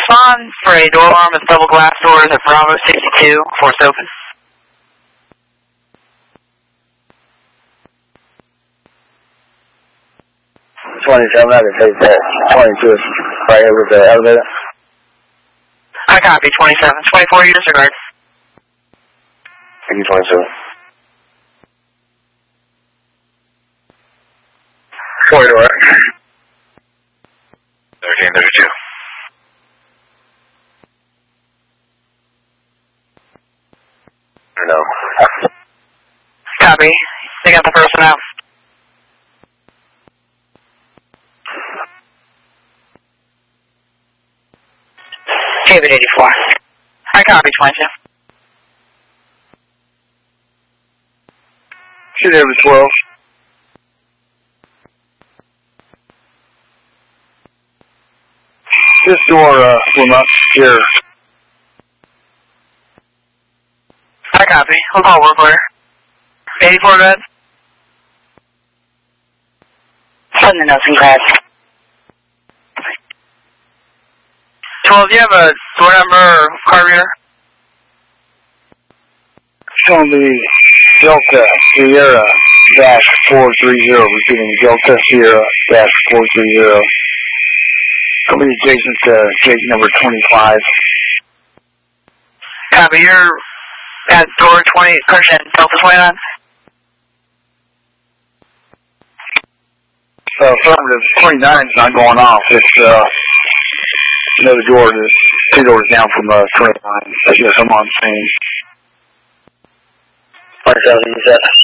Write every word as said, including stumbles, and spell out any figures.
respond for a door alarm with double glass doors at Bravo sixty-two, force open. twenty-seven, I can take that. twenty-two is right here with the elevator. I copy, twenty-seven. twenty-four, you disregard. Thank you, twenty-seven. Corridor. thirteen thirty-two. No. Copy. They got the person out. David eighty-four. I copy, twenty-two. Shoot every twelve. This door uh, will not secure. I copy. Hold on, work order. eighty-four, go ahead. Send the notes in class. twelve, do you have a door number or car reader? It's going to be Delta Sierra dash four three zero. Repeating, Delta Sierra dash four three zero. Going to be adjacent to gate number twenty-five. Copy, you're at door twenty, correction, Delta twenty-nine. Uh, affirmative, twenty-nine is not going off. It's uh, another door, two doors down from uh, twenty-nine. Yes, I'm on scene. twenty-seven, you said?